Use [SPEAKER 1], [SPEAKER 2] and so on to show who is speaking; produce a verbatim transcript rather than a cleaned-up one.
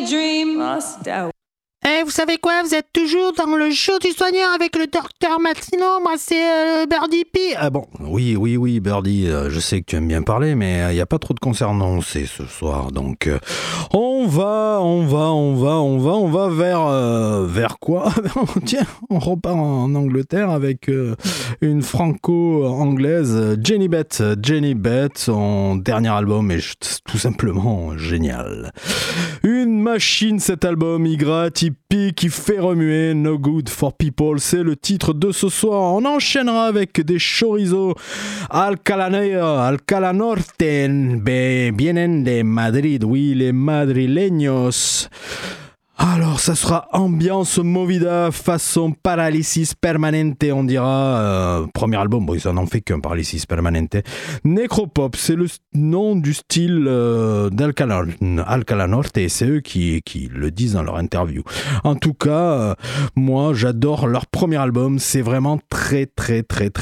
[SPEAKER 1] dream lost doubt.
[SPEAKER 2] Eh, vous savez quoi? Vous êtes toujours dans le show du soigneur avec le docteur Martino. Moi, c'est euh, Birdie P.
[SPEAKER 3] Ah bon, oui, oui, oui, Birdie, euh, je sais que tu aimes bien parler, mais il euh, n'y a pas trop de concernants, c'est ce soir. Donc, euh, on va, on va, on va, on va, on va vers... Euh, vers quoi? Tiens, on repart en Angleterre avec euh, une franco-anglaise, Jenny Beth. Jenny Beth, son dernier album est tout simplement génial. Une machine, cet album, Y, typique, qui fait remuer. No Good for People, c'est le titre de ce soir. On enchaînera avec des chorizo Alcalá, Alcalá Norte, vienen de Madrid, oui, les madrileños. Alors, ça sera ambiance movida façon Paralysis Permanente, on dira. Euh, premier album, bon, ça n'en fait qu'un, Paralysis Permanente. Necropop, c'est le nom du style euh, d'Alcalá Alcalá Norte, et c'est eux qui, qui le disent dans leur interview. En tout cas, euh, moi, j'adore leur premier album. C'est vraiment très, très, très, très